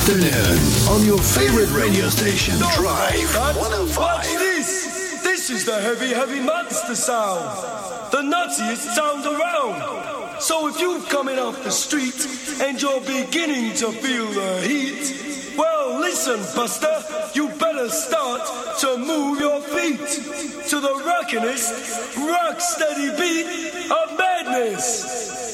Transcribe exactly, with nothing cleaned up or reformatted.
afternoon on your favorite radio station, Drive one oh five. Watch this. This is the heavy, heavy monster sound. The nuttiest sound around. So if you're coming off the street and you're beginning to feel the heat, well, listen, Buster, you better start to move your feet to the rockinest, rock steady beat of madness.